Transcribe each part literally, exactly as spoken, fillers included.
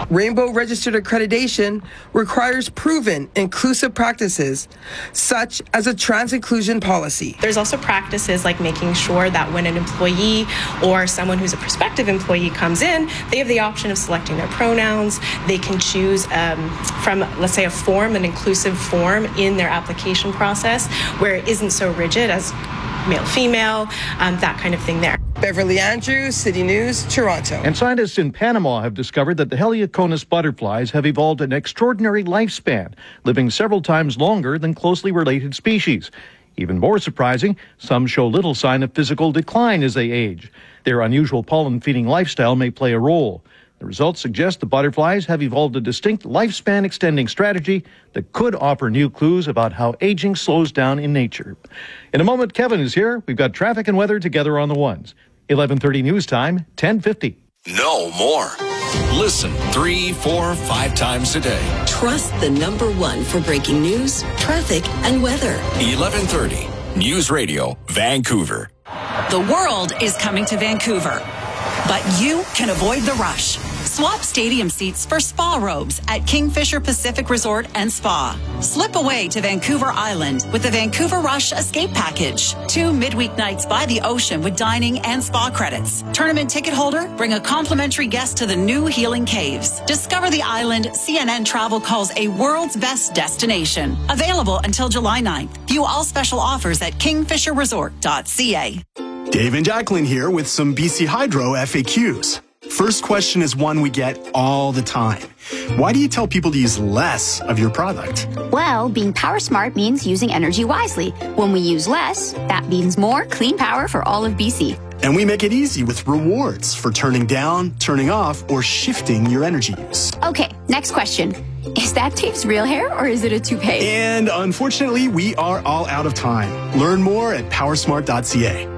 Rainbow Registered Accreditation requires proven inclusive practices, such as a trans inclusion policy. There's also practices like making sure that when an employee or someone who's a prospective employee comes in, they have the option of selecting their pronouns. They can choose um, from, let's say, a form, an inclusive form in their application process where it isn't so rigid as male, female, um, that kind of thing there. Beverly Andrews, City News, Toronto. And scientists in Panama have discovered that the Helioconus butterflies have evolved an extraordinary lifespan, living several times longer than closely related species. Even more surprising, some show little sign of physical decline as they age. Their unusual pollen-feeding lifestyle may play a role. The results suggest the butterflies have evolved a distinct lifespan-extending strategy that could offer new clues about how aging slows down in nature. In a moment, Kevin is here. We've got traffic and weather together on the ones. eleven thirty news time, ten fifty. No more. Listen three, four, five times a day. Trust the number one for breaking news, traffic, and weather. eleven thirty News Radio, Vancouver. The world is coming to Vancouver, but you can avoid the rush. Swap stadium seats for spa robes at Kingfisher Pacific Resort and Spa. Slip away to Vancouver Island with the Vancouver Rush Escape Package. Two midweek nights by the ocean with dining and spa credits. Tournament ticket holder, bring a complimentary guest to the new Healing Caves. Discover the island C N N Travel calls a world's best destination. Available until July ninth. View all special offers at kingfisher resort dot c a. Dave and Jacqueline here with some B C Hydro F A Qs. First question is one we get all the time. Why do you tell people to use less of your product? Well, being power smart means using energy wisely. When we use less, that means more clean power for all of B C. And we make it easy with rewards for turning down, turning off, or shifting your energy use. Okay, next question. Is that Dave's real hair or is it a toupee? And unfortunately, we are all out of time. Learn more at power smart dot c a.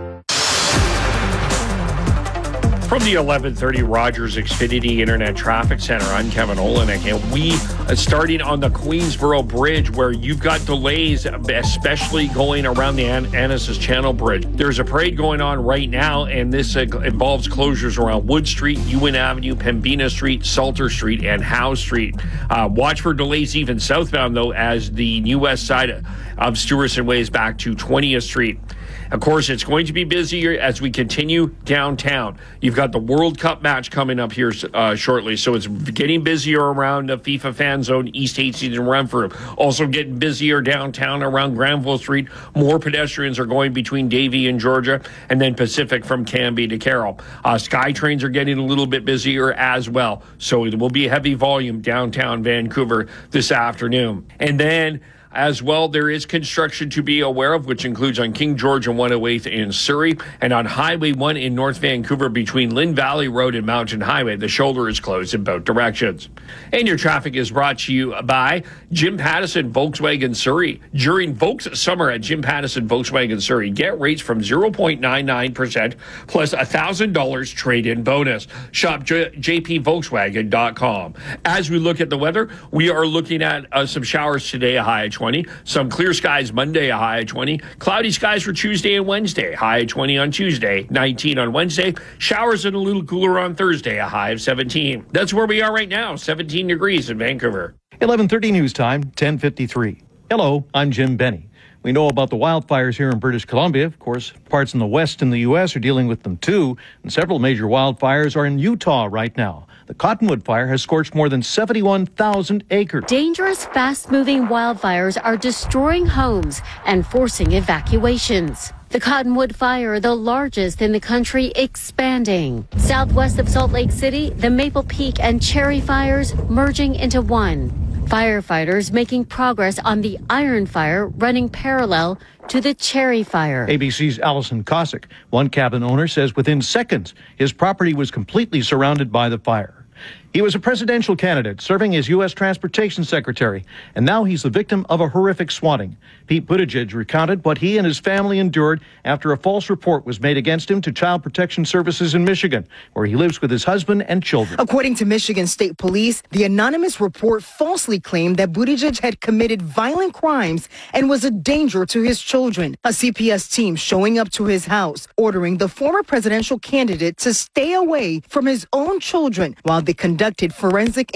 From the eleven thirty Rogers Xfinity Internet Traffic Center, I'm Kevin Olenek, and we are starting on the Queensboro Bridge where you've got delays, especially going around the An- Annacis Channel Bridge. There's a parade going on right now, and this uh, involves closures around Wood Street, Ewan Avenue, Pembina Street, Salter Street, and Howe Street. Uh, watch for delays even southbound, though, as the new west side of Stewart Way is back to twentieth Street. Of course, it's going to be busier as we continue downtown. You've got the World Cup match coming up here uh, shortly, so it's getting busier around the FIFA Fan Zone, East Hastings and Renfrew. Also getting busier downtown around Granville Street. More pedestrians are going between Davie and Georgia, and then Pacific from Canby to Carroll. Uh, SkyTrains are getting a little bit busier as well, so it will be a heavy volume downtown Vancouver this afternoon. And then as well, there is construction to be aware of, which includes on King George and one oh eighth in Surrey, and on Highway one in North Vancouver between Lynn Valley Road and Mountain Highway. The shoulder is closed in both directions. And your traffic is brought to you by Jim Pattison Volkswagen Surrey. During Volks Summer at Jim Pattison Volkswagen Surrey, get rates from zero point nine nine percent plus a one thousand dollars trade-in bonus. Shop j p volkswagen dot com. As we look at the weather, we are looking at uh, some showers today, a high of twenty. Some clear skies Monday, a high of twenty. Cloudy skies for Tuesday and Wednesday, high of twenty on Tuesday, nineteen on Wednesday. Showers and a little cooler on Thursday, a high of seventeen. That's where we are right now, seventeen degrees in Vancouver. eleven thirty news time, ten fifty-three. Hello, I'm Jim Benny. We know about the wildfires here in British Columbia. Of course, parts in the west in the U S are dealing with them too, and several major wildfires are in Utah right now. The Cottonwood Fire has scorched more than seventy-one thousand acres. Dangerous, fast-moving wildfires are destroying homes and forcing evacuations. The Cottonwood Fire, the largest in the country, expanding. Southwest of Salt Lake City, the Maple Peak and Cherry Fires merging into one. Firefighters making progress on the Iron Fire running parallel to the Cherry Fire. A B C's Allison Cossack, one cabin owner, says within seconds his property was completely surrounded by the fire. He was a presidential candidate serving as U S Transportation Secretary, and now he's the victim of a horrific swatting. Pete Buttigieg recounted what he and his family endured after a false report was made against him to Child Protection Services in Michigan, where he lives with his husband and children. According to Michigan State Police, the anonymous report falsely claimed that Buttigieg had committed violent crimes and was a danger to his children. A C P S team showing up to his house, ordering the former presidential candidate to stay away from his own children while they conducted forensic